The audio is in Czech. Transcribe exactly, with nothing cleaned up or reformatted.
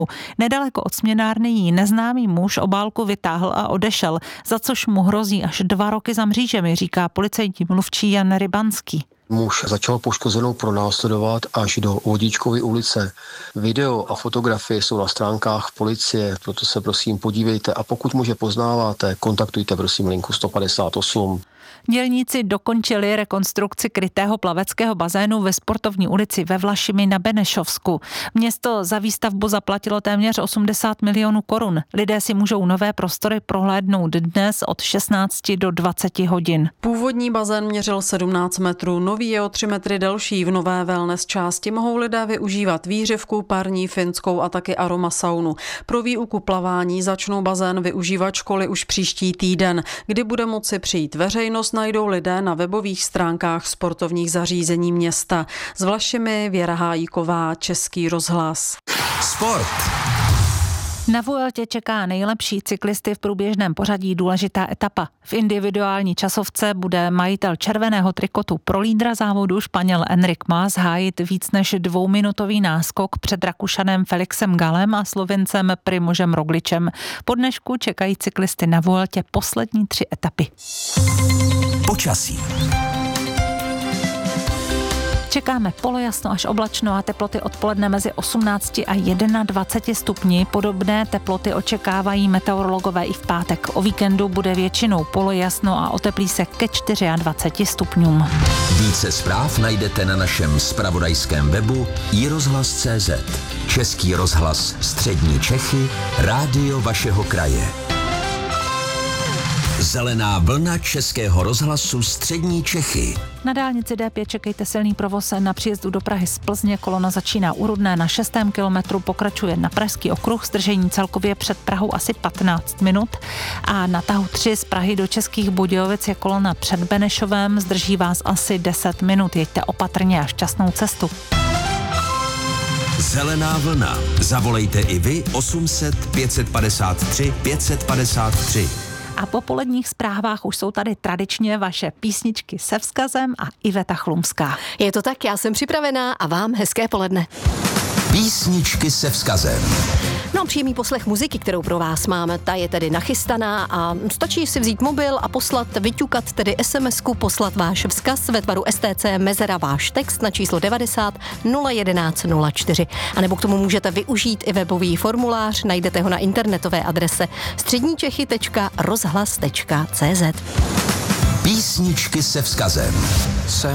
Nedaleko od směnárny jí neznámý muž obálku vytáhl a odešel, za což mu hrozí až dva roky za mřížemi, říká policejní mluvčí Jan Rybanský. Muž začal poškozenou pronásledovat až do Vodičkovy ulice. Video a fotografie jsou na stránkách policie, proto se prosím podívejte a pokud muže poznáváte, kontaktujte prosím linku sto padesát osm. Dělníci dokončili rekonstrukci krytého plaveckého bazénu ve Sportovní ulici ve Vlašimi na Benešovsku. Město za výstavbu zaplatilo téměř osmdesát milionů korun. Lidé si můžou nové prostory prohlédnout dnes od šestnácti do dvaceti hodin. Původní bazén měřil sedmnáct metrů, nový je o tři metry delší. V nové wellness části mohou lidé využívat výřivku, parní, finskou a taky aromasaunu. Pro výuku plavání začnou bazén využívat školy už příští týden, kdy bude moci přijít veřejnost, najdou lidé na webových stránkách sportovních zařízení města. S Vlašimi Věra Hájíková, Český rozhlas. Sport. Na Vueltě čeká nejlepší cyklisty v průběžném pořadí důležitá etapa. V individuální časovce bude majitel červeného trikotu pro lídra závodu Španěl Enric Mas hájit víc než dvouminutový náskok před Rakušanem Felixem Galem a Slovincem Primožem Rogličem. Po dnešku čekají cyklisty na Vueltě poslední tři etapy. Počasí. Čekáme polojasno až oblačno a teploty odpoledne mezi osmnácti a dvaceti jedna stupni. Podobné teploty očekávají meteorologové i v pátek. O víkendu bude většinou polojasno a oteplí se ke dvaceti čtyřem stupňům. Více zpráv najdete na našem zpravodajském webu i rozhlas tečka cé zet. Český rozhlas Střední Čechy, rádio vašeho kraje. Zelená vlna Českého rozhlasu Střední Čechy. Na dálnici dé pět čekejte silný provoz na příjezdu do Prahy z Plzně. Kolona začíná u Rudné na šestém kilometru, pokračuje na Pražský okruh, zdržení celkově před Prahou asi patnáct minut. A na tahu tři z Prahy do Českých Budějovic je kolona před Benešovem, zdrží vás asi deset minut. Jeďte opatrně a šťastnou cestu. Zelená vlna. Zavolejte i vy osm set pět set padesát tři pět set padesát tři. A po poledních zprávách už jsou tady tradičně vaše písničky se vzkazem a Iveta Chlumská. Je to tak, já jsem připravená a vám hezké poledne. Písničky se vzkazem. No, přímý poslech muziky, kterou pro vás máme, ta je tedy nachystaná a stačí si vzít mobil a poslat, vyťukat tedy es em esku, poslat váš vzkaz ve tvaru es té cé mezera váš text na číslo devadesát nula jedenáct nula čtyři. A nebo k tomu můžete využít i webový formulář, najdete ho na internetové adrese středníčechy tečka rozhlas tečka cé zet. Písničky se vzkazem.